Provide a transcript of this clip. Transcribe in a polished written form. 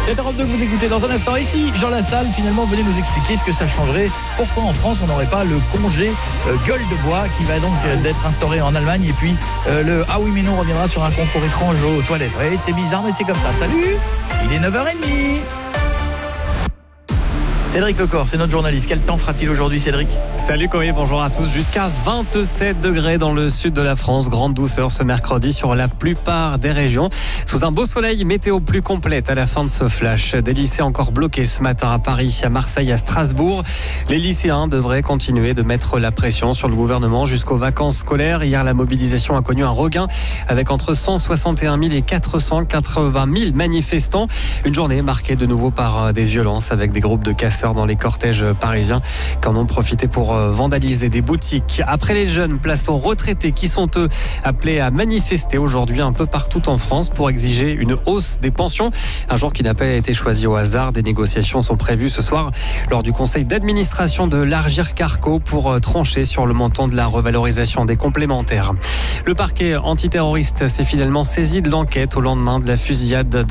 Cette Europe 2 que vous écoutez dans un instant. Ici, Jean Lassalle, finalement, venez nous expliquer ce que ça changerait. Pourquoi en France, on n'aurait pas le congé gueule de bois qui va donc d'être instauré en Allemagne. Et puis, le ah oui mais non reviendra sur un concours étrange aux toilettes. Oui, c'est bizarre, mais c'est comme ça. Salut, il est 9h30. Cédric Lecor, c'est notre journaliste. Quel temps fera-t-il aujourd'hui, Cédric ? Salut Coé, bonjour à tous. Jusqu'à 27 degrés dans le sud de la France. Grande douceur ce mercredi sur la plupart des régions. Sous un beau soleil, météo plus complète à la fin de ce flash. Des lycées encore bloqués ce matin à Paris, à Marseille, à Strasbourg. Les lycéens devraient continuer de mettre la pression sur le gouvernement jusqu'aux vacances scolaires. Hier, la mobilisation a connu un regain avec entre 161 000 et 480 000 manifestants. Une journée marquée de nouveau par des violences avec des groupes de casseurs dans les cortèges parisiens qui en ont profité pour vandaliser des boutiques. Après les jeunes, place aux retraités qui sont eux appelés à manifester aujourd'hui un peu partout en France pour exiger une hausse des pensions. Un jour qui n'a pas été choisi au hasard. Des négociations sont prévues ce soir lors du conseil d'administration de l'Agirc-Arrco pour trancher sur le montant de la revalorisation des complémentaires. Le parquet antiterroriste s'est finalement saisi de l'enquête au lendemain de la fusillade